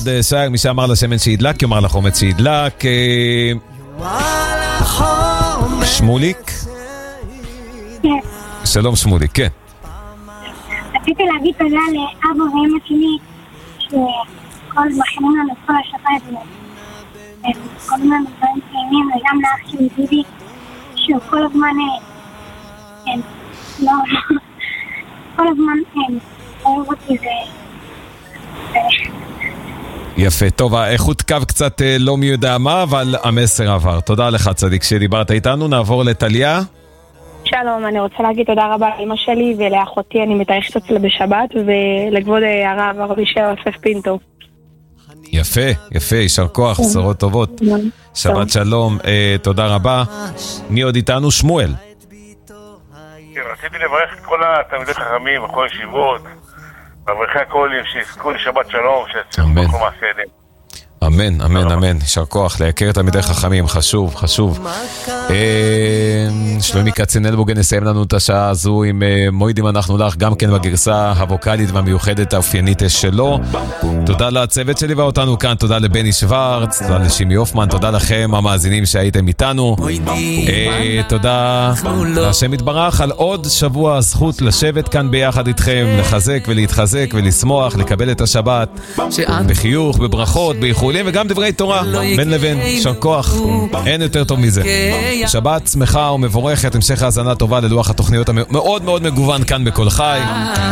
שי, מי שאמר לשמן שידלק, יאמר לחומץ שידלק. שמוליק? כן. שלום שמוליק, כן. רציתי להגיד תודה לאבא ואמא שלי שכל מכינים לנו כל השבת וכל הזמן דברים טעימים, וגם לאח שלי דידי שהוא כל הזמן כל הזמן אוהב אותי יפה, טוב, האיכות קו קצת לא מי יודע מה, אבל המסר עבר. תודה לך צדיק שדיברת איתנו. נעבור לטליה. שלום, אני רוצה להגיד תודה רבה לאמא שלי ולאחותי, אני מתארחת אצלה בשבת, ולכבוד הרב הרבי יוסף פינטו. יפה, יפה, יישר כוח, בשורות טובות. שבת שלום, תודה רבה. מי עוד איתנו? שמואל. כן, רציתי לברך את כל התלמידי חכמים וכל הישיבות, ואברכי הכוללים שיזכו לשבת שלום, שיצליחו בכל מעשה ידיהם. אמן, אמן, אמן. יישר כוח, להכיר תלמידי חכמים, חשוב, חשוב. שלומי קצנלבוגן נסיים לנו את השעה הזו עם מוידים אנחנו לך, גם כן בגרסה הווקלית והמיוחדת האופיינית שלו. תודה לצוות שליווה אותנו כאן, תודה לבני שוורץ, תודה לשימי אופמן, תודה לכם המאזינים שהייתם איתנו. תודה להשם יתברך על עוד שבוע הזכות לשבת כאן ביחד איתכם, לחזק ולהתחזק ולשמוח, לקבל את השבת בחיוך, בברכות, באיחולים וגם דברי תורה בין לבין. יישר כוח, אין יותר טוב מזה. שבת שמחה ומבורכת, המשך האזנה טובה ללוח התוכניות המאוד מאוד מגוון כאן בכל חי.